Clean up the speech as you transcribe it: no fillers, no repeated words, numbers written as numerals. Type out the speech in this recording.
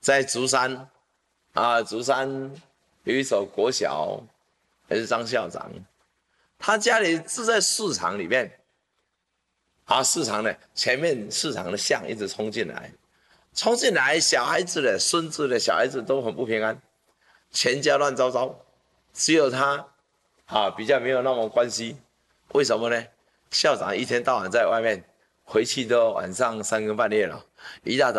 在竹山竹山有一所国小，也是张校长，他家里住在市场里面，市场呢前面市场的巷一直冲进来，小孩子的孙子的小孩子都很不平安，全家乱糟糟，只有他比较没有那么关系，为什么呢？校长一天到晚在外面，回去都晚上3更半夜了，一大早